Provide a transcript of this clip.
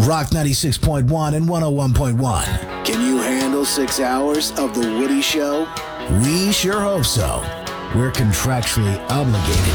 Rock 96.1 and 101.1. Can you handle 6 hours of The Woody Show? We sure hope so. We're contractually obligated